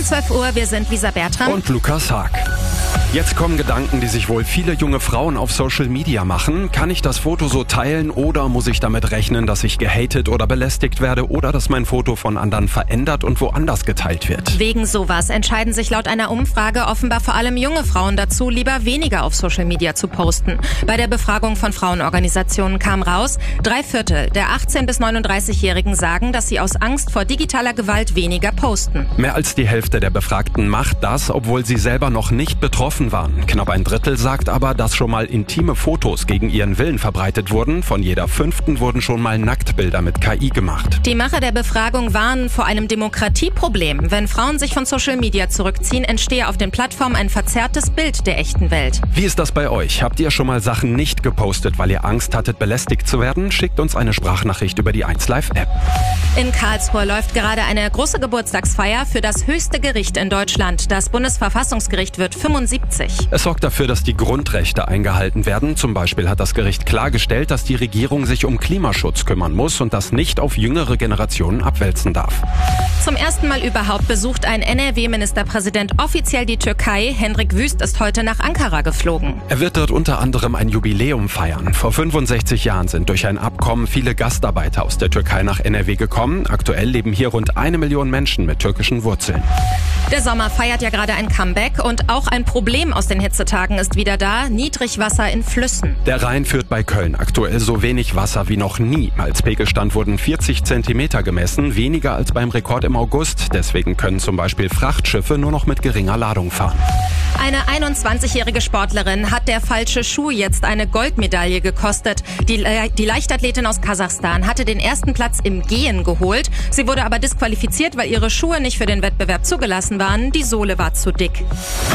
12 Uhr, wir sind Lisa Bertram und Lukas Haag. Jetzt kommen Gedanken, die sich wohl viele junge Frauen auf Social Media machen. Kann ich das Foto so teilen oder muss ich damit rechnen, dass ich gehatet oder belästigt werde oder dass mein Foto von anderen verändert und woanders geteilt wird? Wegen sowas entscheiden sich laut einer Umfrage offenbar vor allem junge Frauen dazu, lieber weniger auf Social Media zu posten. Bei der Befragung von Frauenorganisationen kam raus, 3/4 der 18- bis 39-Jährigen sagen, dass sie aus Angst vor digitaler Gewalt weniger posten. Mehr als die Hälfte der Befragten macht das, obwohl sie selber noch nicht betroffen waren. Knapp ein Drittel sagt aber, dass schon mal intime Fotos gegen ihren Willen verbreitet wurden. Von jeder 5. wurden schon mal Nacktbilder mit KI gemacht. Die Macher der Befragung warnen vor einem Demokratieproblem. Wenn Frauen sich von Social Media zurückziehen, entstehe auf den Plattformen ein verzerrtes Bild der echten Welt. Wie ist das bei euch? Habt ihr schon mal Sachen nicht gepostet, weil ihr Angst hattet, belästigt zu werden? Schickt uns eine Sprachnachricht über die 1Live-App. In Karlsruhe läuft gerade eine große Geburtstagsfeier für das höchste Gericht in Deutschland. Das Bundesverfassungsgericht wird 75. Es sorgt dafür, dass die Grundrechte eingehalten werden. Zum Beispiel hat das Gericht klargestellt, dass die Regierung sich um Klimaschutz kümmern muss und das nicht auf jüngere Generationen abwälzen darf. Zum ersten Mal überhaupt besucht ein NRW-Ministerpräsident offiziell die Türkei. Hendrik Wüst ist heute nach Ankara geflogen. Er wird dort unter anderem ein Jubiläum feiern. Vor 65 Jahren sind durch ein Abkommen viele Gastarbeiter aus der Türkei nach NRW gekommen. Aktuell leben hier rund 1 Million Menschen mit türkischen Wurzeln. Der Sommer feiert ja gerade ein Comeback und auch ein Problem aus den Hitzetagen ist wieder da: Niedrigwasser in Flüssen. Der Rhein führt bei Köln aktuell so wenig Wasser wie noch nie. Als Pegelstand wurden 40 Zentimeter gemessen, weniger als beim Rekord im August. Deswegen können zum Beispiel Frachtschiffe nur noch mit geringer Ladung fahren. Eine 21-jährige Sportlerin hat der falsche Schuh jetzt eine Goldmedaille gekostet. Die Leichtathletin aus Kasachstan hatte den ersten Platz im Gehen geholt. Sie wurde aber disqualifiziert, weil ihre Schuhe nicht für den Wettbewerb zugelassen waren. Die Sohle war zu dick.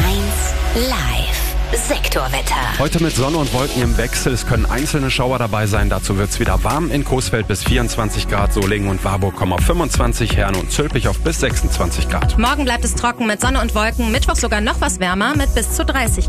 1 Live Sektorwetter. Heute mit Sonne und Wolken im Wechsel. Es können einzelne Schauer dabei sein. Dazu wird es wieder warm. In Coesfeld bis 24 Grad, Solingen und Warburg kommen auf 25, Herne und Zülpich auf bis 26 Grad. Morgen bleibt es trocken mit Sonne und Wolken. Mittwoch sogar noch was wärmer mit bis zu 30 Grad.